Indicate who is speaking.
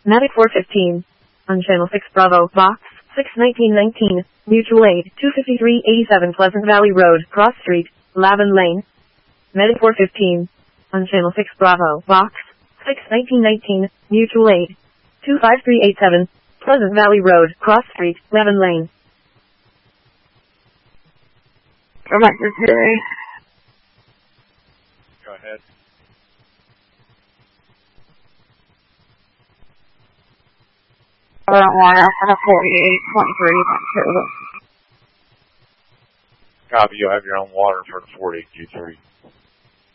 Speaker 1: Medic 415. On Channel 6 Bravo, Box 61919, Mutual Aid, 25387 Pleasant Valley Road, Cross Street, Lavin Lane. Medic 415. On Channel 6 Bravo, Box 61919, Mutual Aid, 25387, Pleasant Valley Road, Cross Street, Lavin Lane.
Speaker 2: Secretary.
Speaker 3: Go ahead.
Speaker 2: I don't want it for the 4823.
Speaker 3: Copy, you'll have your own water for the 4823.